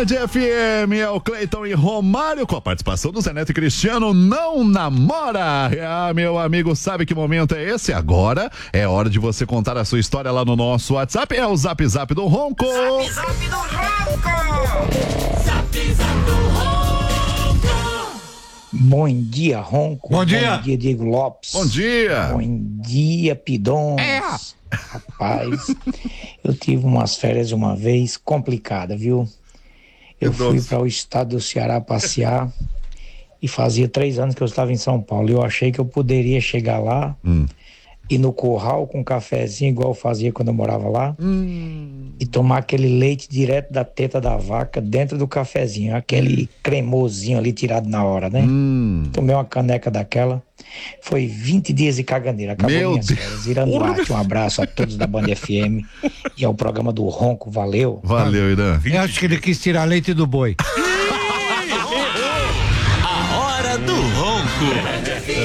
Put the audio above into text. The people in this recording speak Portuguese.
Band FM, é o Cleiton e Romário com a participação do Zé Neto e Cristiano. Não namora. Meu amigo, sabe que momento é esse? Agora é hora de você contar a sua história lá no nosso WhatsApp. É o Zap Zap do Ronco. Zap Zap do Ronco. Zap Zap do Ronco. Bom dia, Ronco. Bom dia. Bom dia, Diego Lopes. Bom dia. Bom dia, Pidons. Rapaz, eu tive umas férias uma vez complicada, viu? Eu fui para o estado do Ceará passear e fazia 3 anos que eu estava em São Paulo. Eu achei que eu poderia chegar lá e no curral com um cafezinho igual eu fazia quando eu morava lá e tomar aquele leite direto da teta da vaca dentro do cafezinho, aquele cremosinho ali tirado na hora, né? Tomei uma caneca daquela. Foi 20 dias de caganeira. Acabou minhas férias. Iranduarte, um abraço a todos da Band FM e ao programa do Ronco. Valeu. Valeu, Irã. Eu acho que ele quis tirar leite do boi. A hora do Ronco.